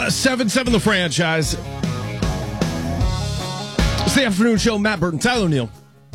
7-7 the franchise. It's the afternoon show. Matt Burton, Tyler O'Neill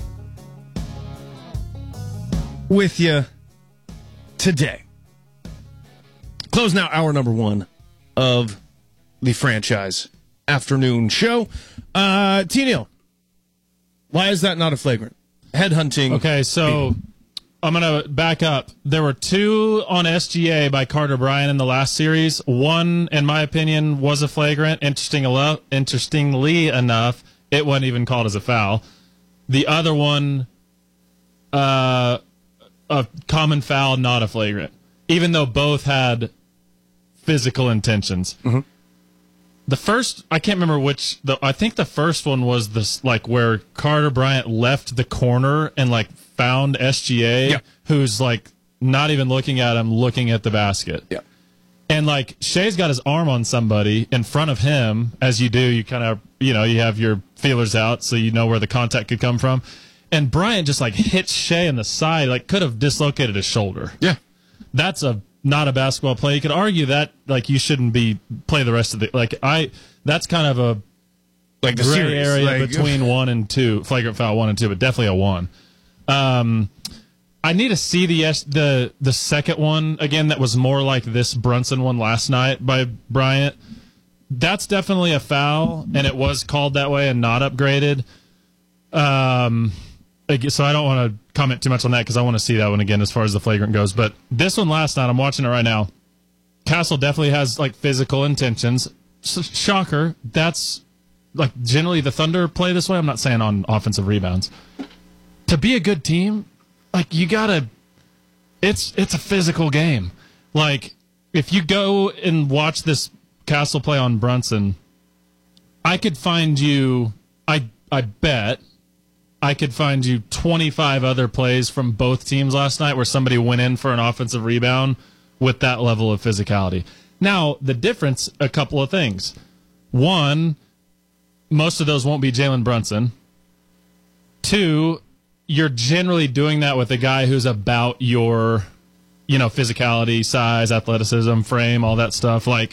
with you today. Closing out hour number one of the franchise afternoon show. T-Neil, why is that not a flagrant? Headhunting. Okay, so I'm going to back up. There were two on SGA by Carter Bryant in the last series. One, in my opinion, was a flagrant. Interestingly enough, it wasn't even called as a foul. The other one, a common foul, not a flagrant, even though both had physical intentions. Mm-hmm. The first, I can't remember which. I think the first one was this, like where Carter Bryant left the corner and like found SGA, who's like not even looking at him, looking at the basket. Yeah, and like Shea's got his arm on somebody in front of him, as you do. You kind of, you have your feelers out so you know where the contact could come from. And Bryant just like hits Shea in the side, like could have dislocated his shoulder. Yeah, that's not a basketball play. You could argue that like you shouldn't play the rest of the that's kind of a like the gray series area between 1 and 2, flagrant foul 1 and 2, but definitely a 1. I need to see the second one again. That was more like this Brunson one last night by Bryant. That's definitely a foul, and it was called that way and not upgraded. So I don't want to comment too much on that because I want to see that one again as far as the flagrant goes. But this one last night, I'm watching it right now. Castle definitely has like physical intentions. Shocker. That's like generally the Thunder play this way. I'm not saying on offensive rebounds. To be a good team, like you gotta. It's a physical game. Like if you go and watch this Castle play on Brunson, I could find you. I bet. I could find you 25 other plays from both teams last night where somebody went in for an offensive rebound with that level of physicality. Now, the difference, a couple of things. One, most of those won't be Jalen Brunson. Two, you're generally doing that with a guy who's about your, physicality, size, athleticism, frame, all that stuff, like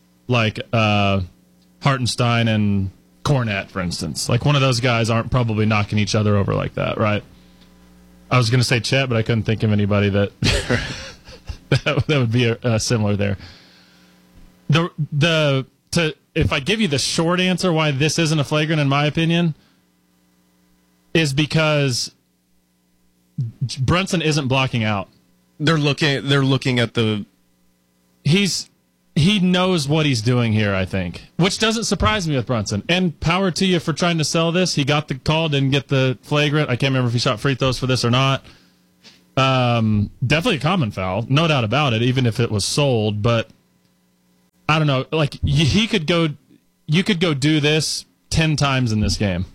Hartenstein and Cornette, for instance. Like one of those guys aren't probably knocking each other over like that, right? I was going to say Chet, but I couldn't think of anybody that that would be similar there. If I give you the short answer why this isn't a flagrant, in my opinion, is because Brunson isn't blocking out. They're looking at the. He knows what he's doing here, I think, which doesn't surprise me with Brunson. And power to you for trying to sell this. He got the call, didn't get the flagrant. I can't remember if he shot free throws for this or not. Definitely a common foul, no doubt about it, even if it was sold. But I don't know. Like you could go do this 10 times in this game.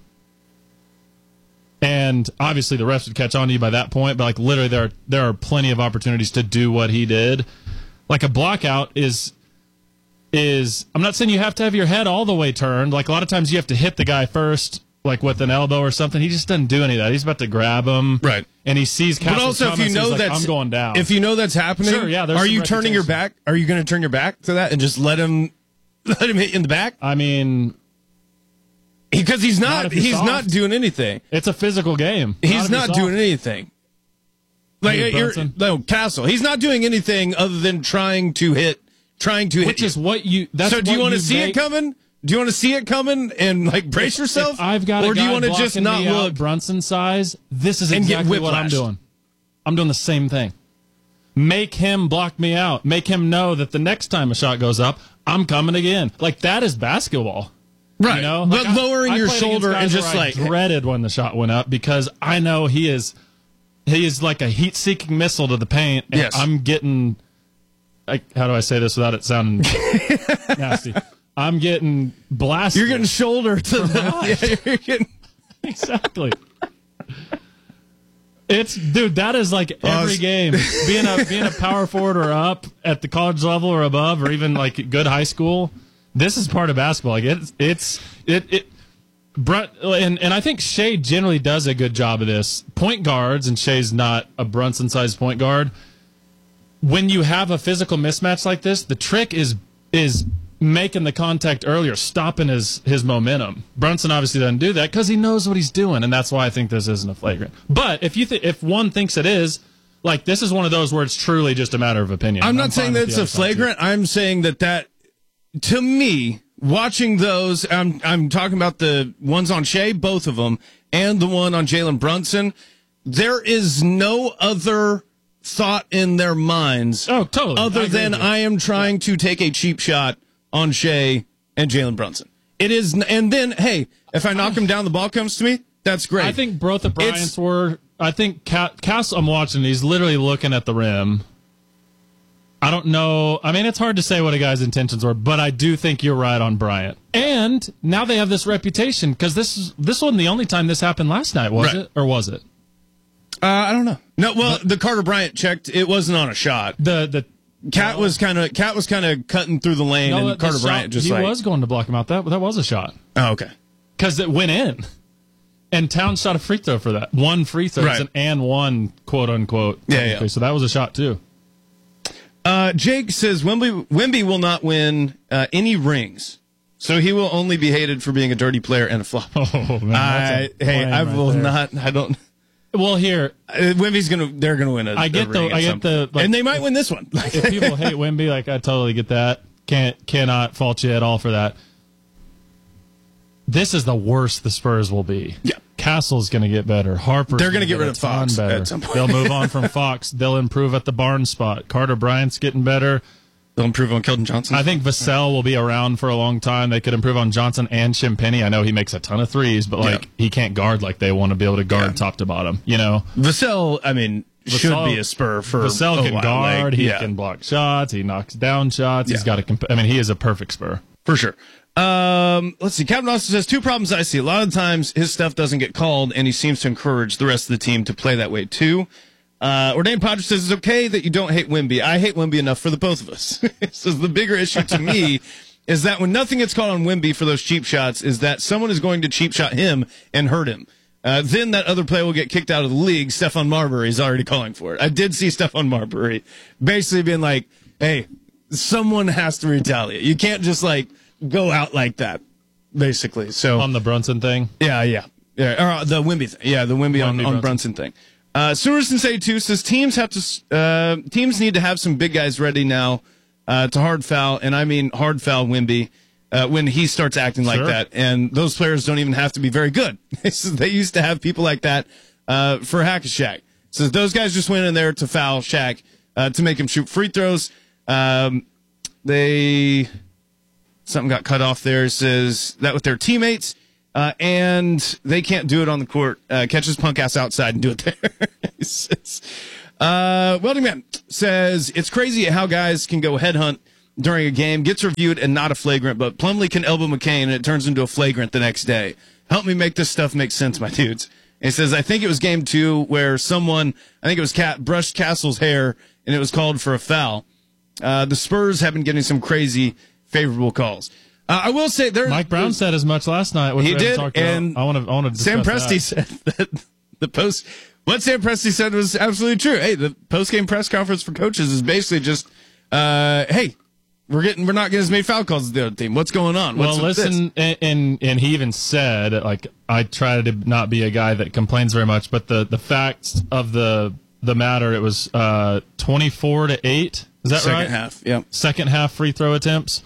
And obviously the refs would catch on to you by that point. But like literally there are plenty of opportunities to do what he did. Like a blockout is I'm not saying you have to have your head all the way turned. Like a lot of times you have to hit the guy first, like with an elbow or something. He just doesn't do any of that. He's about to grab him, right? And he sees Castle's but also if you know like, that's I'm going down. If you know that's happening, sure, yeah. Are you turning your back? Are you going to turn your back to that and just let him hit you in the back? I mean, because he's not doing anything. It's a physical game. He's not doing anything. Like Castle, he's not doing anything other than trying to hit. Which is what you. That's so do you want to see it coming? Do you want to see it coming and like brace yourself? If I've got, or do you want to just not look? Brunson size. This is exactly what I'm doing. I'm doing the same thing. Make him block me out. Make him know that the next time a shot goes up, I'm coming again. Like that is basketball, right? Like but lowering your shoulder and just like I dreaded when the shot went up because I know he is like a heat-seeking missile to the paint. And yes, I'm getting. How do I say this without it sounding nasty? I'm getting blasted. You're getting shoulder to the. You're getting exactly. That is like every game. Being a power forward or up at the college level or above, or even like good high school. This is part of basketball. Like and I think Shea generally does a good job of this. Point guards, and Shea's not a Brunson-sized point guard. When you have a physical mismatch like this, the trick is making the contact earlier, stopping his momentum. Brunson obviously doesn't do that because he knows what he's doing, and that's why I think this isn't a flagrant. But if one thinks it is, like, this is one of those where it's truly just a matter of opinion. I'm not saying that it's a flagrant. I'm saying that to me, watching those, I'm talking about the ones on Shea, both of them, and the one on Jalen Brunson. There is no other thought in their minds other than I am trying to take a cheap shot on Shea and Jalen Brunson. It is, and then, hey, if I knock him down, the ball comes to me, that's great. I think both the Bryants were, I think Castle, I'm watching, he's literally looking at the rim. I don't know. I mean, it's hard to say what a guy's intentions were, but I do think you're right on Bryant. And now they have this reputation, because this wasn't the only time this happened last night, was it? Or was it? I don't know. No, well, the Carter Bryant checked. It wasn't on a shot. The Cat was kind of cutting through the lane, and Carter Bryant just he was going to block him out. That was a shot. Oh, okay. Because it went in, and Towns shot a free throw for that. One free throw, right. and one quote unquote. Yeah. So that was a shot too. Jake says Wemby will not win any rings, so he will only be hated for being a dirty player and a flop. Oh man, I will not. I don't. Well, here Wemby's they're gonna win. I get the, like, and they might win this one. If people hate Wemby, like, I totally get that. Cannot fault you at all for that. This is the worst the Spurs will be. Yeah, Castle's going to get better. They're going to get rid of Fox at some point. They'll move on from Fox. They'll improve at the Barnes spot. Carter Bryant's getting better. They'll improve on Keldon Johnson. I think Vassell will be around for a long time. They could improve on Johnson and Schimpeni. I know he makes a ton of threes, but he can't guard like they want to be able to guard top to bottom. You know, Vassell, I mean, should be a Spur for Vassell can guard. He can block shots. He knocks down shots. He's got I mean, he is a perfect Spur for sure. Let's see. Captain Austin says 2 problems I see. A lot of times his stuff doesn't get called, and he seems to encourage the rest of the team to play that way too. Ordained Padre says it's okay that you don't hate Wemby. I hate Wemby enough for the both of us. So the bigger issue to me is that when nothing gets called on Wemby for those cheap shots, is that someone is going to cheap shot him and hurt him. Then that other player will get kicked out of the league. Stephon Marbury is already calling for it. I did see Stephon Marbury basically being like, hey, someone has to retaliate. You can't just go out like that, basically. So on the Brunson thing? Yeah. Or the Wemby thing. Yeah, the Wemby on Brunson thing. Sooners Say 2 says teams need to have some big guys ready now to hard foul, and I mean hard foul Wemby when he starts acting like that. And those players don't even have to be very good. They used to have people like that for Hack-a-Shaq. So those guys just went in there to foul Shaq to make him shoot free throws. Something got cut off there. It says that with their teammates. And they can't do it on the court. Catch his punk ass outside and do it there. Welding Man says, it's crazy how guys can go headhunt during a game, gets reviewed and not a flagrant, but Plumlee can elbow McCain and it turns into a flagrant the next day. Help me make this stuff make sense, my dudes. And he says, I think it was game 2 where someone, I think it was brushed Castle's hair and it was called for a foul. The Spurs have been getting some crazy favorable calls. I will say Mike Brown said as much last night. He did, and I want to discuss Sam Presti said that what Sam Presti said was absolutely true. Hey, the post-game press conference for coaches is basically just, hey, we're not getting as many foul calls as the other team. What's going on? And he even said, I try to not be a guy that complains very much, but the facts of the matter, it was 24-8. Is that right? Second half, yeah. Second half free throw attempts.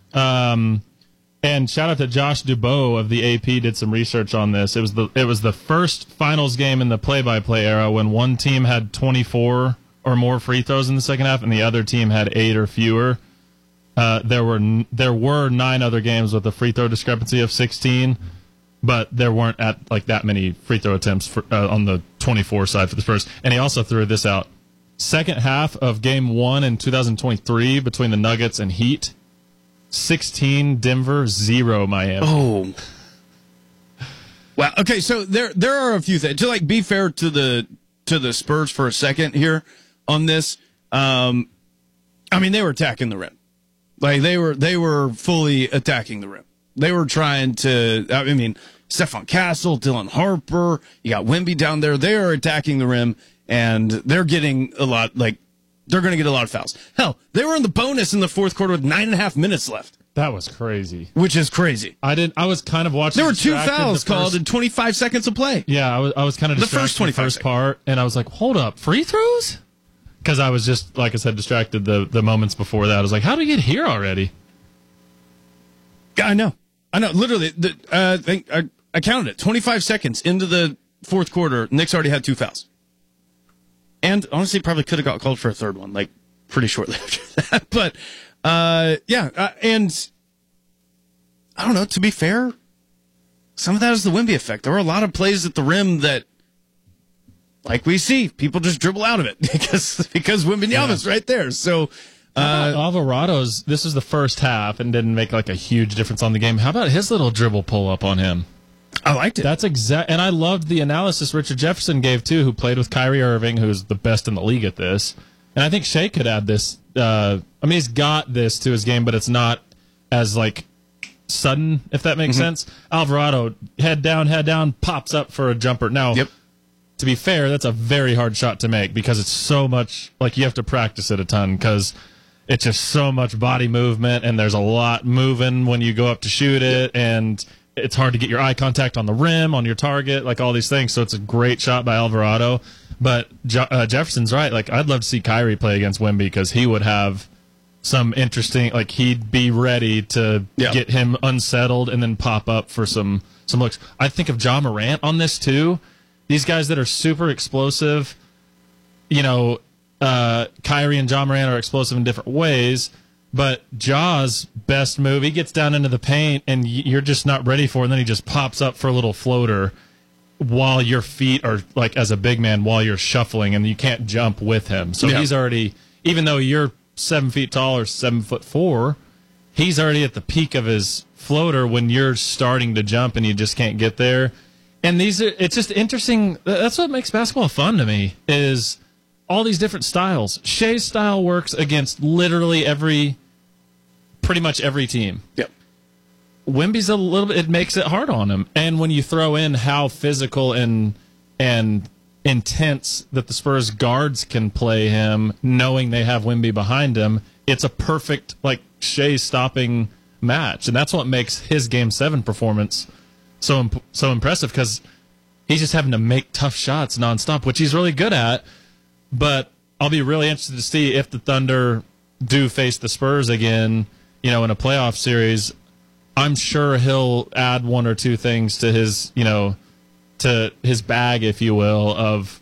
And shout out to Josh Dubois of the AP, did some research on this. It was the first finals game in the play-by-play era when one team had 24 or more free throws in the second half and the other team had 8 or fewer. There were 9 other games with a free throw discrepancy of 16, but there weren't that many free throw attempts on the 24 side for the Spurs. And he also threw this out. Second half of Game 1 in 2023 between the Nuggets and Heat, 16 Denver, 0 Miami. Oh. Wow. Okay, so there are a few things. To be fair to the Spurs for a second here on this, I mean they were attacking the rim. They were fully attacking the rim. They were trying to, I mean, Stephon Castle, Dylan Harper, you got Wemby down there. They are attacking the rim, and they're getting a lot, they're going to get a lot of fouls. Hell, they were in the bonus in the fourth quarter with 9.5 minutes left. That was crazy. which is crazy. I was kind of watching. There were 2 distracted fouls the first- called in 25 seconds of play. Yeah, I was kind of The distracted first 25 first seconds. part, and I was like, hold up, free throws? Because I was just, like I said, distracted the moments before that. I was like, how do we get here already? I know. Literally, I counted it. 25 seconds into the fourth quarter, Knicks already had 2 fouls. And honestly, probably could have got called for a third one, like pretty shortly after that. But and I don't know. To be fair, some of that is the Wemby effect. There were a lot of plays at the rim that, like we see, people just dribble out of it because Wembanyama's right there. So. Alvarado's, this is the first half and didn't make like a huge difference on the game. How about his little dribble pull up on him? I liked it. That's exact, and I loved the analysis Richard Jefferson gave too, who played with Kyrie Irving, who's the best in the league at this. And I think Shea could add this. He's got this to his game, but it's not as like sudden, if that makes sense. Alvarado, head down, pops up for a jumper. Now, to be fair, that's a very hard shot to make because it's so much like you have to practice it a ton because it's just so much body movement and there's a lot moving when you go up to shoot it and it's hard to get your eye contact on the rim, on your target, like all these things. So it's a great shot by Alvarado. But Jefferson's right. Like, I'd love to see Kyrie play against Wemby because he would have some interesting, like he'd be ready to get him unsettled and then pop up for some looks. I think of Ja Morant on this too. These guys that are super explosive, Kyrie and Ja Morant are explosive in different ways, but Ja's best move, he gets down into the paint and you're just not ready for it, and then he just pops up for a little floater while your feet are, like, as a big man, while you're shuffling, and you can't jump with him. So he's already, even though you're 7 feet tall or 7'4", he's already at the peak of his floater when you're starting to jump and you just can't get there. And it's just interesting. That's what makes basketball fun to me, is all these different styles. Shea's style works against literally pretty much every team. Yep. Wemby's a little bit, it makes it hard on him. And when you throw in how physical and intense that the Spurs guards can play him, knowing they have Wemby behind him, it's a perfect, like, Shea stopping match. And that's what makes his Game 7 performance so impressive, because he's just having to make tough shots nonstop, which he's really good at. But I'll be really interested to see if the Thunder do face the Spurs again, in a playoff series. I'm sure he'll add one or two things to his, to his bag, if you will, of,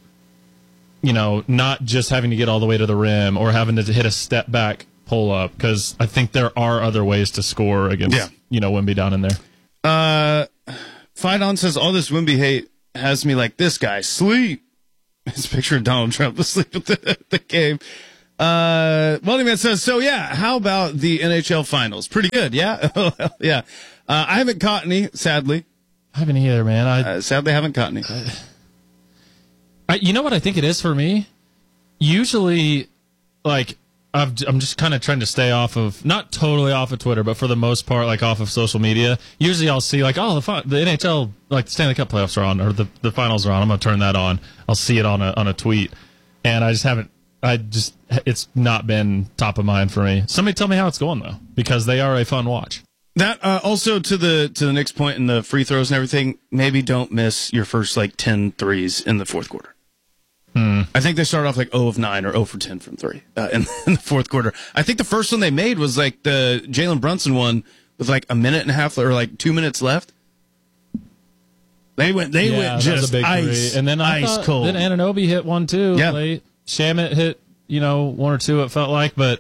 not just having to get all the way to the rim or having to hit a step back pull up, because I think there are other ways to score against, Wemby down in there. Fidon says, all this Wemby hate has me like this guy. Sleep. His picture of Donald Trump asleep at the game. Welding Man says, so yeah, how about the NHL finals? Pretty good, yeah? Yeah. I haven't caught any, sadly. I haven't either, man. Sadly, I haven't caught any. You know what I think it is for me? Usually, like, I'm just kind of trying to stay off of, not totally off of Twitter, but for the most part, like, off of social media. Usually I'll see, like, the NHL, like, the Stanley Cup playoffs are on, or the finals are on. I'm going to turn that on. I'll see it on a tweet. And I just haven't, it's not been top of mind for me. Somebody tell me how it's going, though, because they are a fun watch. That, also to the next point in the free throws and everything, maybe don't miss your first, 10 threes in the fourth quarter. I think they started off 0 of 9 or 0 for 10 from 3 in the fourth quarter. I think the first one they made was the Jalen Brunson one with a minute and a half or 2 minutes left. They went just ice, and then ice cold. Then Anunoby hit one too. Yeah. Late. Shamet hit one or two. It felt like, but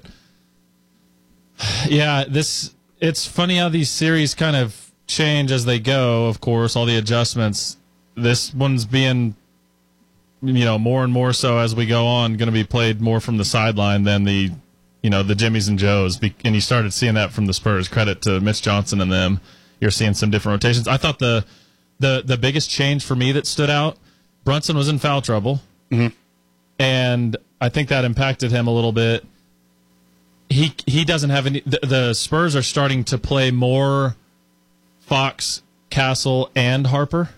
yeah, it's funny how these series kind of change as they go. Of course, all the adjustments. This one's being more and more so as we go on, going to be played more from the sideline than the Jimmies and Joes. And you started seeing that from the Spurs. Credit to Mitch Johnson and them. You're seeing some different rotations. I thought the biggest change for me that stood out, Brunson was in foul trouble. Mm-hmm. And I think that impacted him a little bit. He doesn't have any. The Spurs are starting to play more Fox, Castle, and Harper.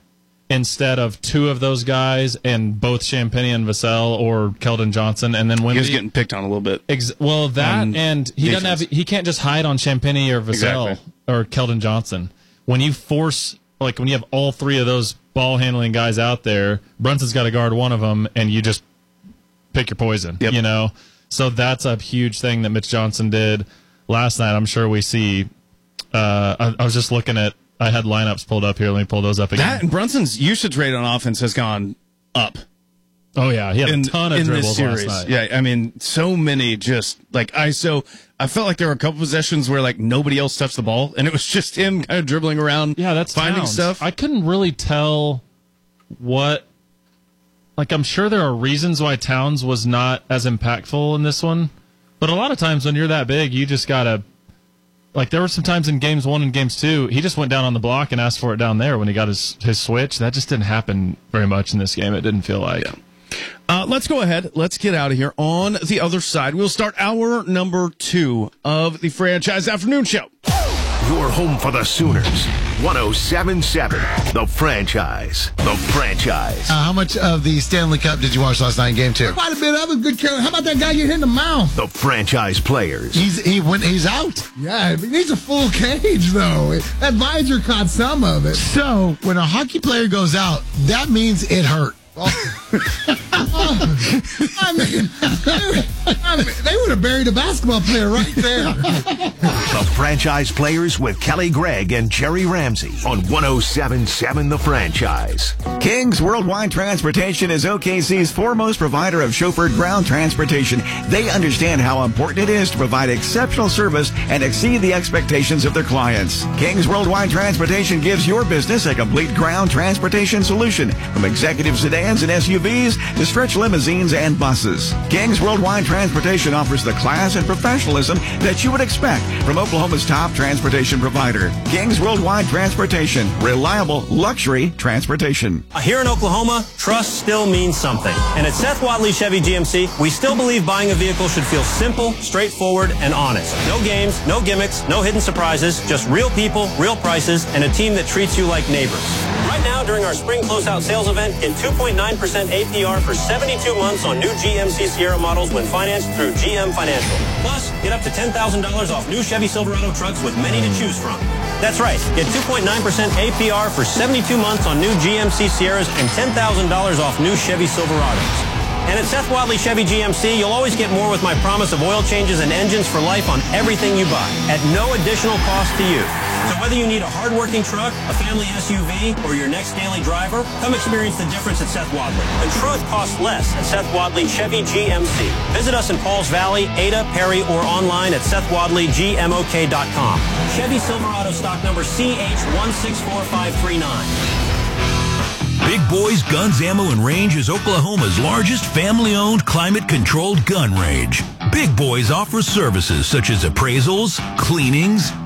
instead of two of those guys and both Champagny and Vassell or Keldon Johnson, and then Wemby. He was getting picked on a little bit. Well, that and he defense. doesn't have. He can't just hide on Champagny or Vassell Exactly. or Keldon Johnson. When you force, like when you have all three of those ball handling guys out there, Brunson's got to guard one of them, and you just pick your poison. Yep. You know, so that's a huge thing that Mitch Johnson did last night. I'm sure we see. I was just looking at. I had lineups pulled up here. Let me pull those up again. That and Brunson's usage rate on offense has gone up. Oh yeah, he had a ton of in this dribbles series. last night. Yeah, I mean, so many just like ISO. I felt like there were a couple possessions where like nobody else touched the ball, and it was just him kind of dribbling around. Yeah, that's finding Towns. stuff. I couldn't really tell what. Like, I'm sure there are reasons why Towns was not as impactful in this one, but a lot of times when you're that big, you just gotta. Like, there were some times in games 1 and games 2, he just went down on the block and asked for it down there when he got his switch. That just didn't happen very much in this game. It didn't feel like. Yeah. Let's go ahead. Let's get out of here. On the other side, we'll start hour number 2 of the Franchise Afternoon Show. Your home for the Sooners. 107.7. The Franchise. The Franchise. How much of the Stanley Cup did you watch last night in Game 2? Quite a bit of it. Good care. How about that guy you hit in the mouth? The Franchise players. He's out. Yeah, he needs a full cage, though. That visor caught some of it. So when a hockey player goes out, that means it hurt. I mean, they would have buried a basketball player right there. The Franchise players with Kelly Gregg and Jerry Ramsey on 107.7 The Franchise. Kings Worldwide Transportation is OKC's foremost provider of chauffeured ground transportation. They understand how important it is to provide exceptional service and exceed the expectations of their clients. Kings Worldwide Transportation gives your business a complete ground transportation solution, from executive sedans and SUVs to stretch limousines and buses. Kings Worldwide Transportation offers the class and professionalism that you would expect from Oklahoma's top transportation provider. Kings Worldwide Transportation. Reliable luxury transportation. Here in Oklahoma, trust still means something. And at Seth Wadley Chevy GMC, we still believe buying a vehicle should feel simple, straightforward, and honest. No games, no gimmicks, no hidden surprises, just real people, real prices, and a team that treats you like neighbors. Right now, during our spring closeout sales event, get 2.9% APR for 72 months on new GMC Sierra models when financed through GM Financial. Plus, get up to $10,000 off new Chevy Silverado trucks with many to choose from. That's right. Get 2.9% APR for 72 months on new GMC Sierras and $10,000 off new Chevy Silverados. And at Seth Wadley Chevy GMC, you'll always get more with my promise of oil changes and engines for life on everything you buy, at no additional cost to you. So whether you need a hard-working truck, a family SUV, or your next daily driver, come experience the difference at Seth Wadley. And truth costs less at Seth Wadley Chevy GMC. Visit us in Pauls Valley, Ada, Perry, or online at SethWadleyGMOK.com. Chevy Silverado stock number CH164539. Big Boys Guns, Ammo, and Range is Oklahoma's largest family-owned, climate-controlled gun range. Big Boys offers services such as appraisals, cleanings,